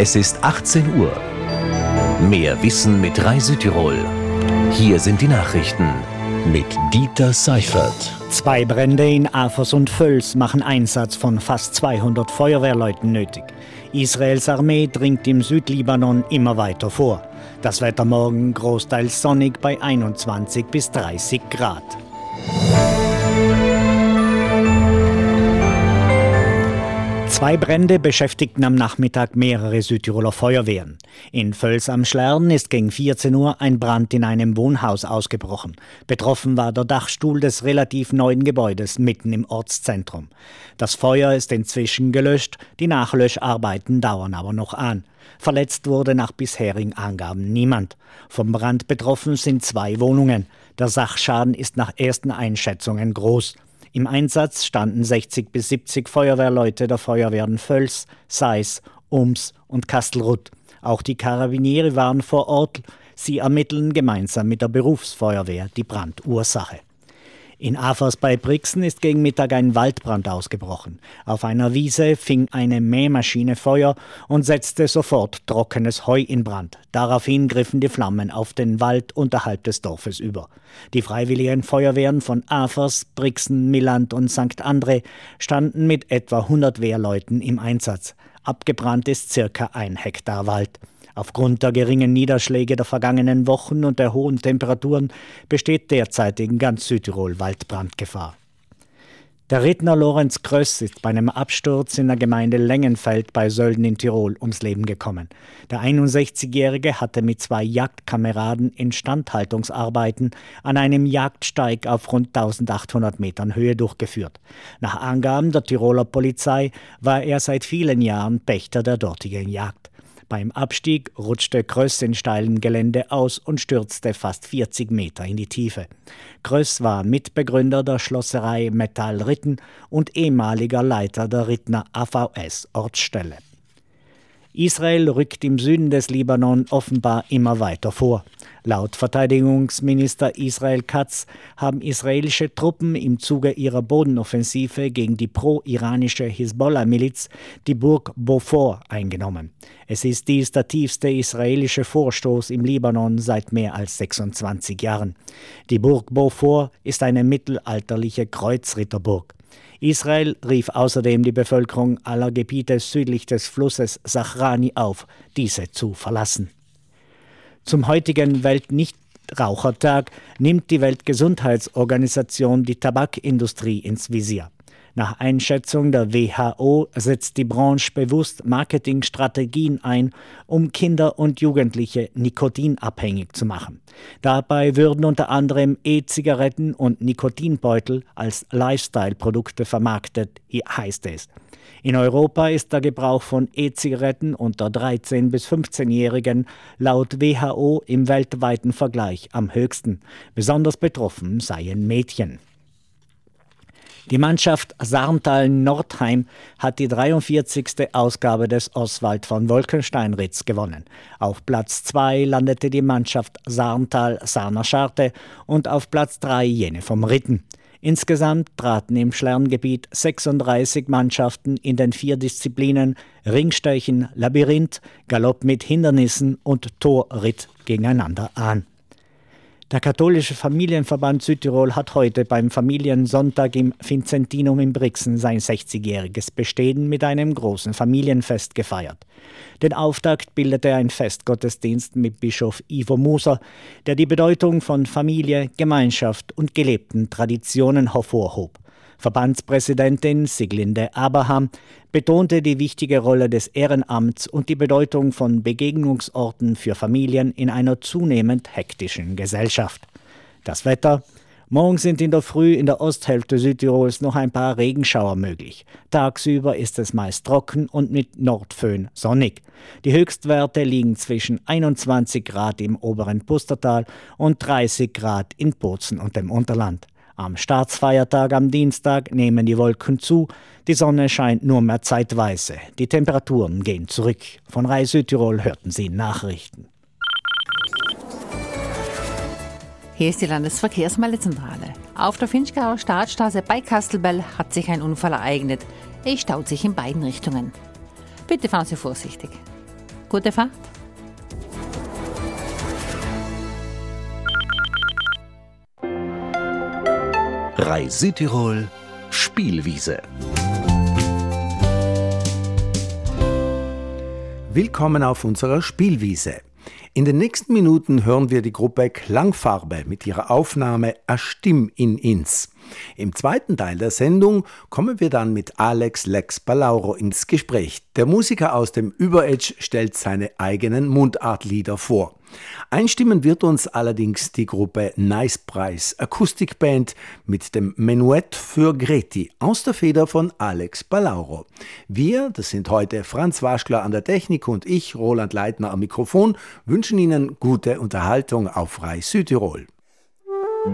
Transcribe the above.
Es ist 18 Uhr. Mehr Wissen mit Rai Südtirol. Hier sind die Nachrichten mit Dieter Seifert. 2 Brände in Afers und Völs machen Einsatz von fast 200 Feuerwehrleuten nötig. Israels Armee dringt im Südlibanon immer weiter vor. Das Wetter morgen großteils sonnig bei 21 bis 30 Grad. Zwei Brände beschäftigten am Nachmittag mehrere Südtiroler Feuerwehren. In Völs am Schlern ist gegen 14 Uhr ein Brand in einem Wohnhaus ausgebrochen. Betroffen war der Dachstuhl des relativ neuen Gebäudes mitten im Ortszentrum. Das Feuer ist inzwischen gelöscht, die Nachlöscharbeiten dauern aber noch an. Verletzt wurde nach bisherigen Angaben niemand. Vom Brand betroffen sind 2 Wohnungen. Der Sachschaden ist nach ersten Einschätzungen groß. Im Einsatz standen 60 bis 70 Feuerwehrleute der Feuerwehren Völs, Seis, Ums und Kastelruth. Auch die Karabinieri waren vor Ort. Sie ermitteln gemeinsam mit der Berufsfeuerwehr die Brandursache. In Afers bei Brixen ist gegen Mittag ein Waldbrand ausgebrochen. Auf einer Wiese fing eine Mähmaschine Feuer und setzte sofort trockenes Heu in Brand. Daraufhin griffen die Flammen auf den Wald unterhalb des Dorfes über. Die freiwilligen Feuerwehren von Afers, Brixen, Milland und St. André standen mit etwa 100 Wehrleuten im Einsatz. Abgebrannt ist circa 1 Hektar Wald. Aufgrund der geringen Niederschläge der vergangenen Wochen und der hohen Temperaturen besteht derzeit in ganz Südtirol Waldbrandgefahr. Der Rittner Lorenz Kröss ist bei einem Absturz in der Gemeinde Lengenfeld bei Sölden in Tirol ums Leben gekommen. Der 61-Jährige hatte mit 2 Jagdkameraden Instandhaltungsarbeiten an einem Jagdsteig auf rund 1800 Metern Höhe durchgeführt. Nach Angaben der Tiroler Polizei war er seit vielen Jahren Pächter der dortigen Jagd. Beim Abstieg rutschte Kröss in steilem Gelände aus und stürzte fast 40 Meter in die Tiefe. Kröss war Mitbegründer der Schlosserei Metall Ritten und ehemaliger Leiter der Rittner AVS-Ortsstelle. Israel rückt im Süden des Libanon offenbar immer weiter vor. Laut Verteidigungsminister Israel Katz haben israelische Truppen im Zuge ihrer Bodenoffensive gegen die pro-iranische Hisbollah-Miliz die Burg Beaufort eingenommen. Es ist dies der tiefste israelische Vorstoß im Libanon seit mehr als 26 Jahren. Die Burg Beaufort ist eine mittelalterliche Kreuzritterburg. Israel rief außerdem die Bevölkerung aller Gebiete südlich des Flusses Sachrani auf, diese zu verlassen. Zum heutigen Weltnichtrauchertag nimmt die Weltgesundheitsorganisation die Tabakindustrie ins Visier. Nach Einschätzung der WHO setzt die Branche bewusst Marketingstrategien ein, um Kinder und Jugendliche nikotinabhängig zu machen. Dabei würden unter anderem E-Zigaretten und Nikotinbeutel als Lifestyle-Produkte vermarktet, heißt es. In Europa ist der Gebrauch von E-Zigaretten unter 13- bis 15-Jährigen laut WHO im weltweiten Vergleich am höchsten. Besonders betroffen seien Mädchen. Die Mannschaft Sarntal-Nordheim hat die 43. Ausgabe des Oswald von Wolkenstein-Ritz gewonnen. Auf Platz 2 landete die Mannschaft Sarntal-Sarner-Scharte und auf Platz 3 jene vom Ritten. Insgesamt traten im Schlerngebiet 36 Mannschaften in den 4 Disziplinen Ringstechen, Labyrinth, Galopp mit Hindernissen und Torritt gegeneinander an. Der katholische Familienverband Südtirol hat heute beim Familiensonntag im Vincentinum in Brixen sein 60-jähriges Bestehen mit einem großen Familienfest gefeiert. Den Auftakt bildete ein Festgottesdienst mit Bischof Ivo Moser, der die Bedeutung von Familie, Gemeinschaft und gelebten Traditionen hervorhob. Verbandspräsidentin Siglinde Abraham betonte die wichtige Rolle des Ehrenamts und die Bedeutung von Begegnungsorten für Familien in einer zunehmend hektischen Gesellschaft. Das Wetter: Morgen sind in der Früh in der Osthälfte Südtirols noch ein paar Regenschauer möglich. Tagsüber ist es meist trocken und mit Nordföhn sonnig. Die Höchstwerte liegen zwischen 21 Grad im oberen Pustertal und 30 Grad in Bozen und dem Unterland. Am Staatsfeiertag am Dienstag nehmen die Wolken zu, die Sonne scheint nur mehr zeitweise. Die Temperaturen gehen zurück. Von Rai Südtirol hörten Sie Nachrichten. Hier ist die Landesverkehrsmeldezentrale. Auf der Finchgauer Staatsstraße bei Kastelbell hat sich ein Unfall ereignet. Es staut sich in beiden Richtungen. Bitte fahren Sie vorsichtig. Gute Fahrt. Rai Südtirol Spielwiese. Willkommen auf unserer Spielwiese. In den nächsten Minuten hören wir die Gruppe Klangfarbe mit ihrer Aufnahme A Stimm in Ins. Im zweiten Teil der Sendung kommen wir dann mit Alex Lex Balauro ins Gespräch. Der Musiker aus dem Überetsch stellt seine eigenen Mundartlieder vor. Einstimmen wird uns allerdings die Gruppe Nice Price Akustikband mit dem Menuett für Greti aus der Feder von Alex Balauro. Wir, das sind heute Franz Waschler an der Technik und ich, Roland Leitner am Mikrofon, wünschen Ihnen gute Unterhaltung auf Rai Südtirol.